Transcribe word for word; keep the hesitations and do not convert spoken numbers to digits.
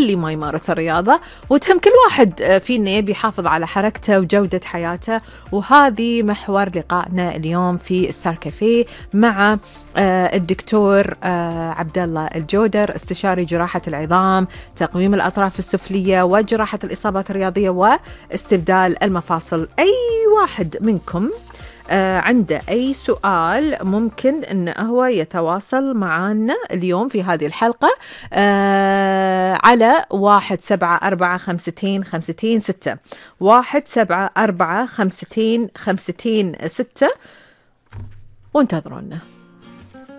اللي ما يمارس الرياضة، وتهم كل واحد فينا يبي يحافظ على حركته وجودة حياته. وهذه محور لقائنا اليوم في ستار كافيه مع الدكتور عبد الله الجودر، استشاري جراحة العظام، تقويم الأطراف السفلية وجراحة الإصابات الرياضية واستبدال المفاصل. أي واحد منكم آه عنده أي سؤال ممكن أنه هو يتواصل معنا اليوم في هذه الحلقة آه على واحد سبعة أربعة خمستين خمستين ستة واحد سبعة أربعة خمستين خمستين ستة، وانتظرونا.